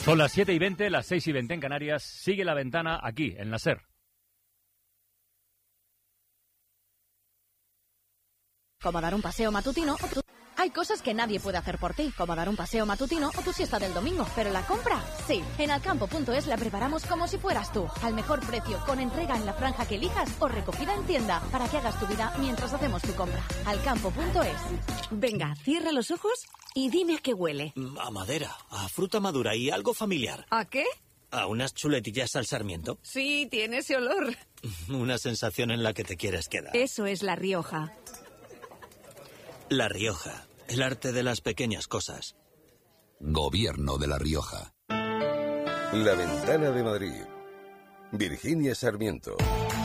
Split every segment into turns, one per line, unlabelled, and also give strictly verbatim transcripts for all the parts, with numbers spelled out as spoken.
Son las siete y veinte, las seis y veinte en Canarias. Sigue La Ventana aquí, en la SER.
Como dar un paseo matutino o tu... Hay cosas que nadie puede hacer por ti, como dar un paseo matutino o tu siesta del domingo, pero la compra, sí. En alcampo punto es la preparamos como si fueras tú, al mejor precio, con entrega en la franja que elijas o recogida en tienda, para que hagas tu vida mientras hacemos tu compra. alcampo punto es.
Venga, cierra los ojos y dime a qué huele.
A madera, a fruta madura y algo familiar.
¿A qué?
¿A unas chuletillas al sarmiento?
Sí, tiene ese olor.
Una sensación en la que te quieres quedar.
Eso es La Rioja.
La Rioja, el arte de las pequeñas cosas.
Gobierno de La Rioja.
La Ventana de Madrid. Virginia Sarmiento.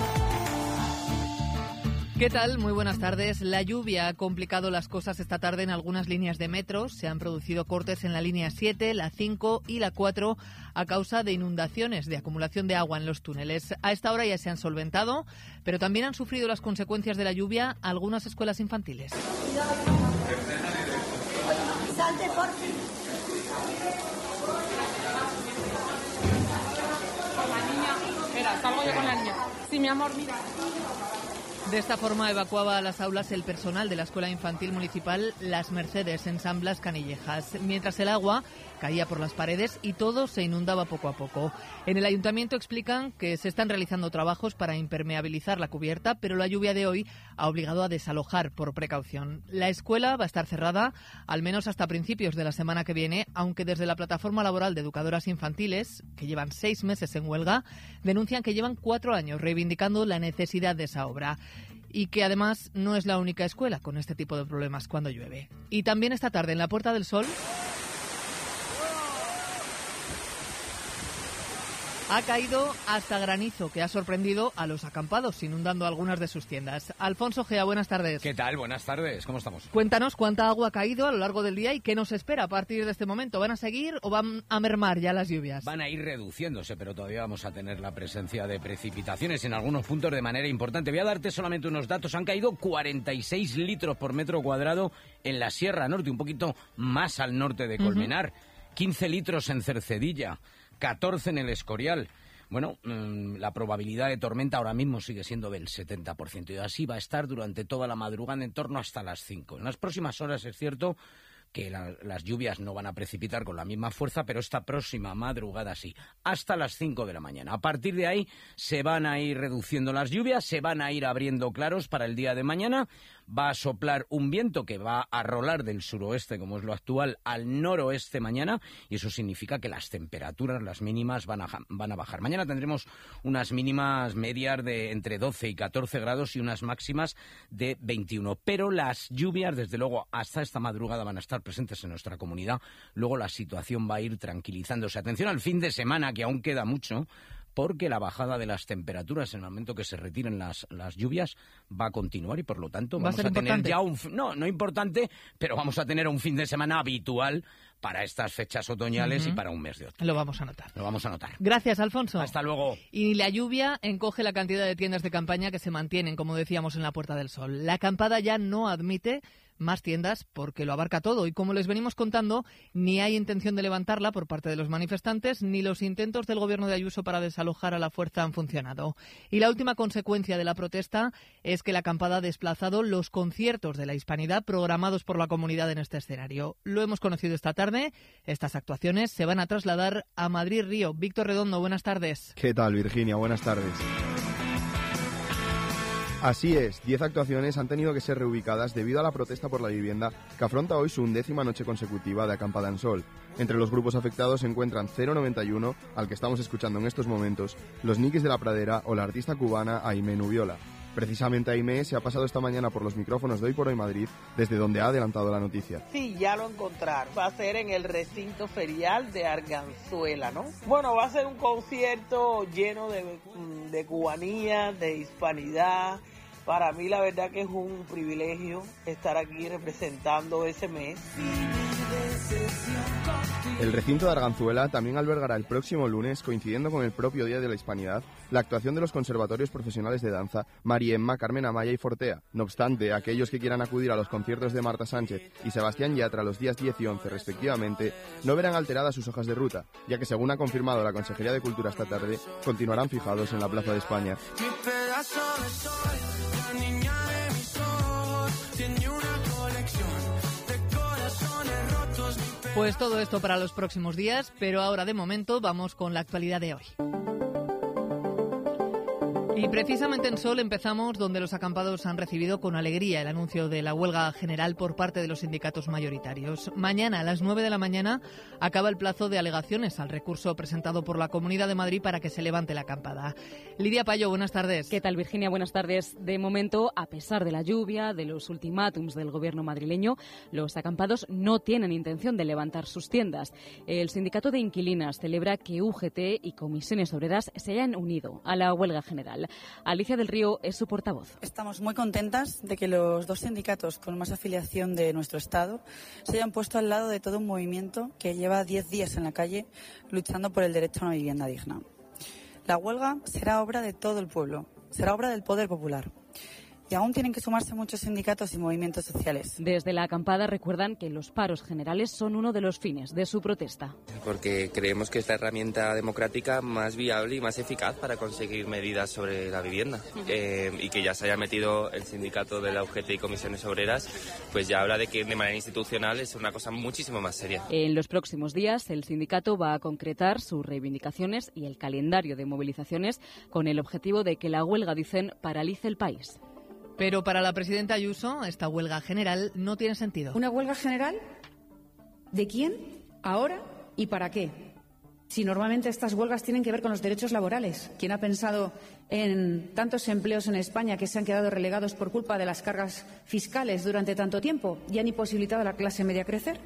¿Qué tal? Muy buenas tardes. La lluvia ha complicado las cosas esta tarde en algunas líneas de metro. Se han producido cortes en la línea siete, la cinco y la cuatro a causa de inundaciones, de acumulación de agua en los túneles. A esta hora ya se han solventado, pero también han sufrido las consecuencias de la lluvia algunas escuelas infantiles.
Salte, por fin. Con la niña. Espera, salgo yo con la niña. Sí, mi amor, mira.
De esta forma evacuaba a las aulas el personal de la Escuela Infantil Municipal Las Mercedes en San Blas Canillejas, mientras el agua caía por las paredes y todo se inundaba poco a poco. En el ayuntamiento explican que se están realizando trabajos para impermeabilizar la cubierta, pero la lluvia de hoy ha obligado a desalojar por precaución. La escuela va a estar cerrada al menos hasta principios de la semana que viene, aunque desde la Plataforma Laboral de Educadoras Infantiles, que llevan seis meses en huelga, denuncian que llevan cuatro años reivindicando la necesidad de esa obra. Y que además no es la única escuela con este tipo de problemas cuando llueve. Y también esta tarde en la Puerta del Sol ha caído hasta granizo, que ha sorprendido a los acampados, inundando algunas de sus tiendas. Alfonso Gea, buenas tardes.
¿Qué tal? Buenas tardes. ¿Cómo estamos?
Cuéntanos cuánta agua ha caído a lo largo del día y qué nos espera a partir de este momento. ¿Van a seguir o van a mermar ya las lluvias?
Van a ir reduciéndose, pero todavía vamos a tener la presencia de precipitaciones en algunos puntos de manera importante. Voy a darte solamente unos datos. Han caído cuarenta y seis litros por metro cuadrado en la Sierra Norte, un poquito más al norte de Colmenar. Uh-huh. quince litros en Cercedilla. catorce en el Escorial. Bueno, mmm, la probabilidad de tormenta ahora mismo sigue siendo del setenta por ciento y así va a estar durante toda la madrugada en torno hasta las cinco. En las próximas horas es cierto que la, las lluvias no van a precipitar con la misma fuerza, pero esta próxima madrugada sí, hasta las cinco de la mañana. A partir de ahí se van a ir reduciendo las lluvias, se van a ir abriendo claros para el día de mañana. Va a soplar un viento que va a rolar del suroeste, como es lo actual, al noroeste mañana, y eso significa que las temperaturas, las mínimas, van a, van a bajar. Mañana tendremos unas mínimas medias de entre doce y catorce grados y unas máximas de veintiuno. Pero las lluvias, desde luego, hasta esta madrugada van a estar presentes en nuestra comunidad. Luego la situación va a ir tranquilizándose. Atención al fin de semana, que aún queda mucho, porque la bajada de las temperaturas en el momento que se retiren las, las lluvias va a continuar y por lo tanto vamos a, a tener ya un... No, no importante, pero vamos a tener un fin de semana habitual para estas fechas otoñales uh-huh. y para un mes de otoño.
Lo vamos a notar.
Lo vamos a notar.
Gracias, Alfonso.
Hasta luego.
Y la lluvia encoge la cantidad de tiendas de campaña que se mantienen, como decíamos, en la Puerta del Sol. La acampada ya no admite más tiendas porque lo abarca todo y, como les venimos contando, ni hay intención de levantarla por parte de los manifestantes ni los intentos del gobierno de Ayuso para desalojar a la fuerza han funcionado. Y la última consecuencia de la protesta es que la acampada ha desplazado los conciertos de la Hispanidad programados por la comunidad en este escenario. Lo hemos conocido esta tarde. Estas actuaciones se van a trasladar a Madrid-Río. Víctor Redondo, buenas tardes.
¿Qué tal, Virginia? Buenas tardes. Así es, diez actuaciones han tenido que ser reubicadas debido a la protesta por la vivienda que afronta hoy su undécima noche consecutiva de acampada en sol. Entre los grupos afectados se encuentran cero noventa y uno, al que estamos escuchando en estos momentos, los Nikis de la Pradera o la artista cubana Aimé Nubiola. Precisamente Aimé se ha pasado esta mañana por los micrófonos de Hoy por Hoy Madrid, desde donde ha adelantado la noticia.
Sí, ya lo encontraron. Va a ser en el recinto ferial de Arganzuela, ¿no? Bueno, va a ser un concierto lleno de, de cubanía, de hispanidad. Para mí la verdad que es un privilegio estar aquí representando ese mes.
El recinto de Arganzuela también albergará el próximo lunes, coincidiendo con el propio Día de la Hispanidad, la actuación de los conservatorios profesionales de danza María Emma, Carmen Amaya y Fortea. No obstante, aquellos que quieran acudir a los conciertos de Marta Sánchez y Sebastián Yatra los días diez y once respectivamente, no verán alteradas sus hojas de ruta, ya que según ha confirmado la Consejería de Cultura esta tarde, continuarán fijados en la Plaza de España.
Pues todo esto para los próximos días, pero ahora de momento vamos con la actualidad de hoy. Y precisamente en Sol empezamos donde los acampados han recibido con alegría el anuncio de la huelga general por parte de los sindicatos mayoritarios. Mañana a las nueve de la mañana acaba el plazo de alegaciones al recurso presentado por la Comunidad de Madrid para que se levante la acampada. Lidia Payo, buenas tardes.
¿Qué tal, Virginia? Buenas tardes. De momento, a pesar de la lluvia, de los ultimátums del gobierno madrileño, los acampados no tienen intención de levantar sus tiendas. El sindicato de inquilinas celebra que U G T y comisiones obreras se hayan unido a la huelga general. Alicia del Río es su portavoz.
Estamos muy contentas de que los dos sindicatos con más afiliación de nuestro Estado se hayan puesto al lado de todo un movimiento que lleva diez días en la calle luchando por el derecho a una vivienda digna. La huelga será obra de todo el pueblo, será obra del poder popular. Y aún tienen que sumarse muchos sindicatos y movimientos sociales.
Desde la acampada recuerdan que los paros generales son uno de los fines de su protesta.
Porque creemos que es la herramienta democrática más viable y más eficaz para conseguir medidas sobre la vivienda. Eh, y que ya se haya metido el sindicato de la U G T y comisiones obreras, pues ya habla de que de manera institucional es una cosa muchísimo más seria.
En los próximos días el sindicato va a concretar sus reivindicaciones y el calendario de movilizaciones con el objetivo de que la huelga, dicen, paralice el país.
Pero para la presidenta Ayuso, esta huelga general no tiene sentido.
¿Una huelga general? ¿De quién? ¿Ahora? ¿Y para qué? Si normalmente estas huelgas tienen que ver con los derechos laborales. ¿Quién ha pensado en tantos empleos en España que se han quedado relegados por culpa de las cargas fiscales durante tanto tiempo y han imposibilitado a la clase media crecer?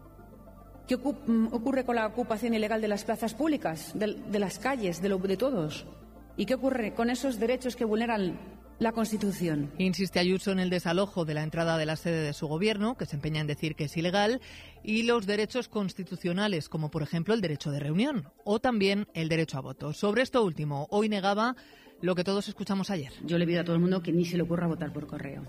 ¿Qué ocurre con la ocupación ilegal de las plazas públicas, de, de las calles, de, lo, de todos? ¿Y qué ocurre con esos derechos que vulneran la Constitución?
Insiste Ayuso en el desalojo de la entrada de la sede de su gobierno, que se empeña en decir que es ilegal, y los derechos constitucionales, como por ejemplo el derecho de reunión o también el derecho a voto. Sobre esto último, hoy negaba lo que todos escuchamos ayer.
Yo le pido a todo el mundo que ni se le ocurra votar por correo.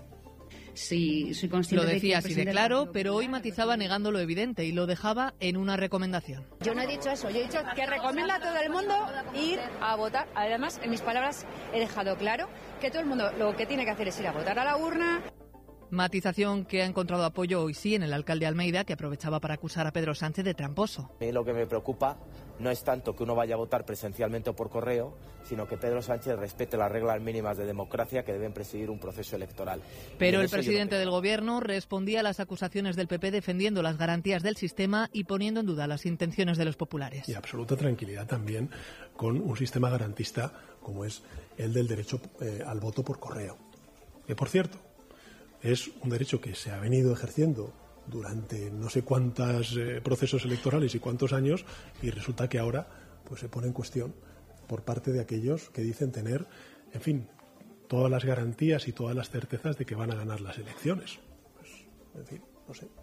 Sí, soy consciente
lo decía
de que
así de claro, pero hoy matizaba negando lo evidente y lo dejaba en una recomendación.
Yo no he dicho eso, yo he dicho que recomienda a todo el mundo ir a votar. Además, en mis palabras he dejado claro que todo el mundo lo que tiene que hacer es ir a votar a la urna.
Matización que ha encontrado apoyo hoy sí en el alcalde Almeida, que aprovechaba para acusar a Pedro Sánchez de tramposo.
A mí lo que me preocupa no es tanto que uno vaya a votar presencialmente o por correo, sino que Pedro Sánchez respete las reglas mínimas de democracia que deben presidir un proceso electoral.
Pero el presidente del gobierno respondía a las acusaciones del P P defendiendo las garantías del sistema y poniendo en duda las intenciones de los populares.
Y absoluta tranquilidad también con un sistema garantista como es el del derecho eh, al voto por correo. Que, por cierto, es un derecho que se ha venido ejerciendo durante no sé cuántos eh, procesos electorales y cuántos años, y resulta que ahora pues se pone en cuestión por parte de aquellos que dicen tener, en fin, todas las garantías y todas las certezas de que van a ganar las elecciones. Pues, en fin, no sé.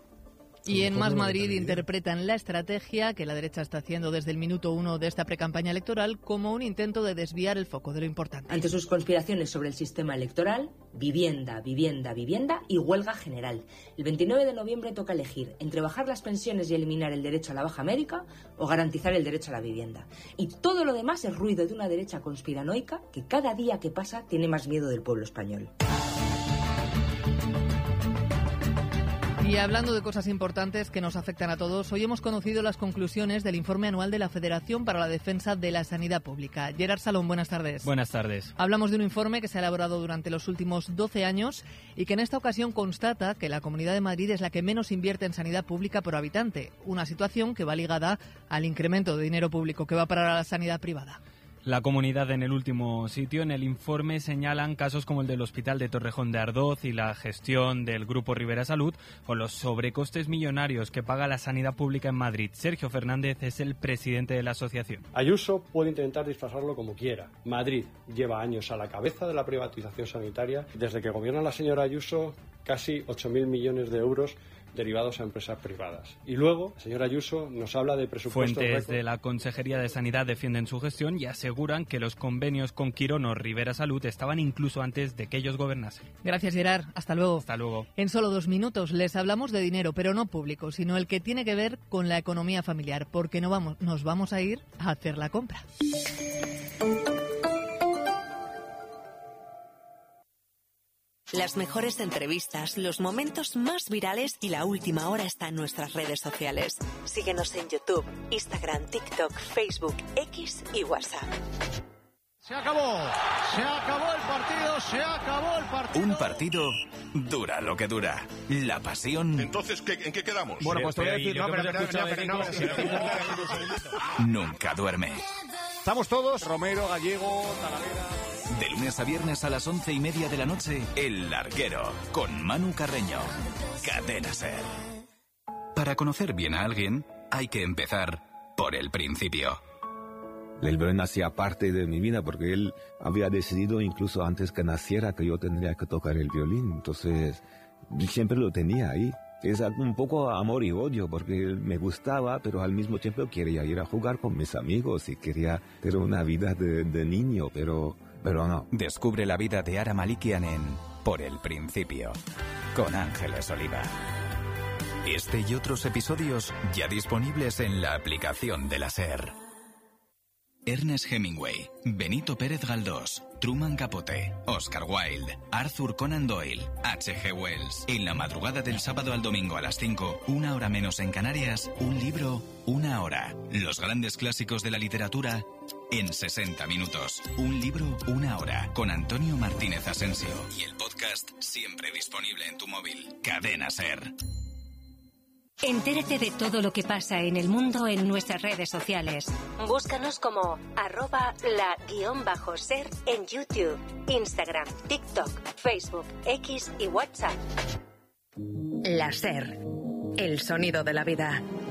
Y en Más Madrid interpretan la estrategia que la derecha está haciendo desde el minuto uno de esta precampaña electoral como un intento de desviar el foco de lo importante.
Ante sus conspiraciones sobre el sistema electoral, vivienda, vivienda, vivienda y huelga general. El veintinueve de noviembre toca elegir entre bajar las pensiones y eliminar el derecho a la baja médica o garantizar el derecho a la vivienda. Y todo lo demás es ruido de una derecha conspiranoica que cada día que pasa tiene más miedo del pueblo español.
Y hablando de cosas importantes que nos afectan a todos, hoy hemos conocido las conclusiones del informe anual de la Federación para la Defensa de la Sanidad Pública. Gerard Salón, buenas tardes.
Buenas tardes.
Hablamos de un informe que se ha elaborado durante los últimos doce años y que en esta ocasión constata que la Comunidad de Madrid es la que menos invierte en sanidad pública por habitante, una situación que va ligada al incremento de dinero público que va para la sanidad privada.
La comunidad en el último sitio. En el informe señalan casos como el del Hospital de Torrejón de Ardoz y la gestión del Grupo Rivera Salud o los sobrecostes millonarios que paga la sanidad pública en Madrid. Sergio Fernández es el presidente de la asociación.
Ayuso puede intentar disfrazarlo como quiera. Madrid lleva años a la cabeza de la privatización sanitaria. Desde que gobierna la señora Ayuso, casi ocho mil millones de euros derivados a empresas privadas. Y luego, la señora Ayuso nos habla de presupuestos
Fuentes
récord.
de la Consejería de Sanidad defienden su gestión y aseguran que los convenios con Quirón o Rivera Salud estaban incluso antes de que ellos gobernasen.
Gracias, Gerard. Hasta luego.
Hasta luego.
En solo dos minutos les hablamos de dinero, pero no público, sino el que tiene que ver con la economía familiar, porque no vamos, nos vamos a ir a hacer la compra.
Las mejores entrevistas, los momentos más virales y la última hora está en nuestras redes sociales. Síguenos en YouTube, Instagram, TikTok, Facebook, X y WhatsApp.
Se acabó, se acabó el partido, se acabó el partido.
Un partido dura lo que dura. La pasión.
Entonces, ¿qué, ¿en qué quedamos?
Bueno, pues te voy a decir, no, pero, pero, pero, pero, no,
nunca duerme.
Estamos todos, Romero, Gallego, Talavera.
De lunes a viernes a las once y media de la noche, El Larguero, con Manu Carreño. Cadena Ser. Para conocer bien a alguien, hay que empezar por el principio.
El violín hacía parte de mi vida porque él había decidido incluso antes que naciera que yo tendría que tocar el violín. Entonces, siempre lo tenía ahí. Es un poco amor y odio porque me gustaba, pero al mismo tiempo quería ir a jugar con mis amigos y quería tener una vida de, de niño, pero, pero no.
Descubre la vida de Ara Malikian en Por el Principio, con Ángeles Oliva. Este y otros episodios ya disponibles en la aplicación de la SER. Ernest Hemingway, Benito Pérez Galdós, Truman Capote, Oscar Wilde, Arthur Conan Doyle, H G Wells. En la madrugada del sábado al domingo a las cinco, una hora menos en Canarias, un libro, una hora. Los grandes clásicos de la literatura en sesenta minutos. Un libro, una hora. Con Antonio Martínez Asensio. Y el podcast siempre disponible en tu móvil. Cadena Ser.
Entérate de todo lo que pasa en el mundo en nuestras redes sociales.
Búscanos como arroba la guión bajo ser en YouTube, Instagram, TikTok, Facebook, X y WhatsApp.
La Ser, el sonido de la vida.